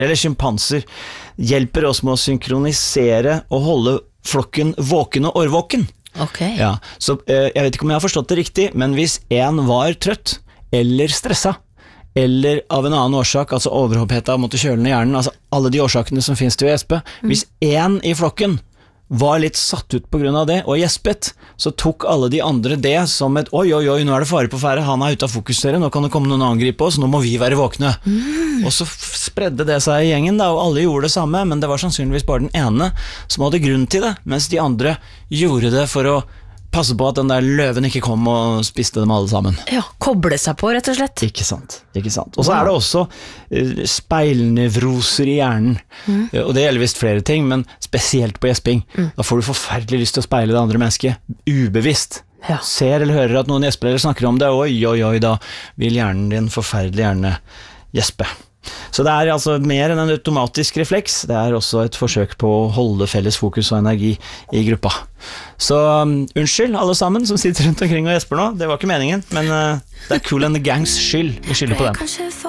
eller sjimpanser, hjelper oss med å synkronisere og holde flokken våken og årvåken. Okay. Ja, så jeg vet ikke om jeg har forstått det riktig, men hvis en var trøtt eller stresset, eller av en annen årsak, altså overhoppheta, måtte kjøle ned hjernen, altså alle de årsakene som finnes til å gjespe, hvis en i flokken var litt satt ut på grunn av det, og gjespet, så tok alle de andre det som et oi, nå er det fare på ferde, han er ute av fokus dere, nå kan det komme noen angripe oss, nå må vi være våkne. Og så spredde det seg i gjengen da, og alle gjorde det samme, men det var sannsynligvis bare den ene som hadde grunn til det, mens de andre gjorde det for å passe på at den der løven ikke kom og spiste dem alle sammen. Ja, koble seg på rett og slett. Ikke sant. Og så er det også speilnevroser i hjernen, og det gjelder visst flere ting, men spesielt på gjesping. Da får du forferdelig lyst til å speile det andre mennesket, ubevisst. Ja. Ser eller hører at noen gjesper eller snakker om det, oi, da vil hjernen din forferdelig gjerne gjespe. Så det er altså mer enn en automatisk refleks, det er også et forsøk på å holde felles fokus og energi i gruppa. Så unnskyld alle sammen som sitter rundt omkring og gjesper nå, det var ikke meningen, men det er Kool and the Gangs skyld, vi skylder på dem.